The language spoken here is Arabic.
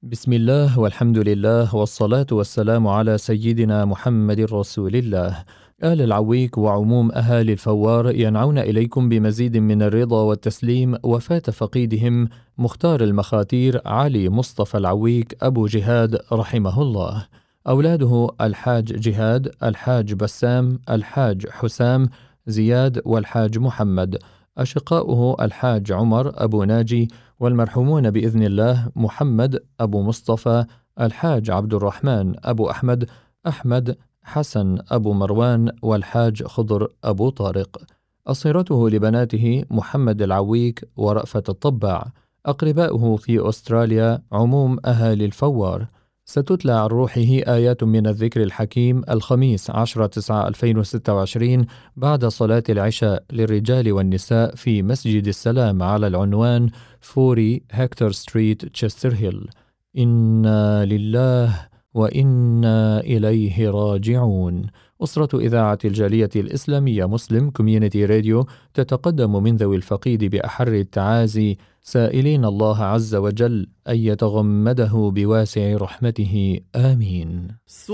بسم الله والحمد لله والصلاة والسلام على سيدنا محمد رسول الله. آل العويك وعموم أهالي الفوار ينعون إليكم بمزيد من الرضا والتسليم وفاة فقيدهم مختار المخاتير علي مصطفى العويك أبو جهاد رحمه الله. أولاده الحاج جهاد، الحاج بسام، الحاج حسام، زياد والحاج محمد. أشقاؤه الحاج عمر أبو ناجي، والمرحومون بإذن الله محمد أبو مصطفى، الحاج عبد الرحمن أبو أحمد، أحمد حسن أبو مروان، والحاج خضر أبو طارق. أصيرته لبناته محمد العويك ورأفة الطباع. أقرباؤه في أستراليا عموم أهالي الفوار. ستتلى عن روحه آيات من الذكر الحكيم الخميس 10/9/2026 بعد صلاة العشاء للرجال والنساء في مسجد السلام على العنوان 40 هكتور ستريت تشستر هيل. إنا لله وإنا إليه راجعون. أسرة إذاعة الجالية الإسلامية مسلم كوميونيتي راديو تتقدم من ذوي الفقيد بأحر التعازي، سائلين الله عز وجل أن يتغمده بواسع رحمته، آمين.